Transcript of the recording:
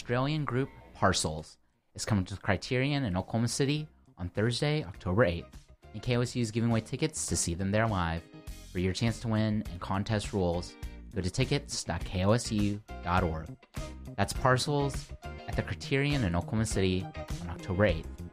Australian group Parcels is coming to Criterion in Oklahoma City on Thursday, October 8th, and KOSU is giving away tickets to see them there live. For your chance to win and contest rules, go to tickets.kosu.org. That's Parcels at the Criterion in Oklahoma City on October 8th.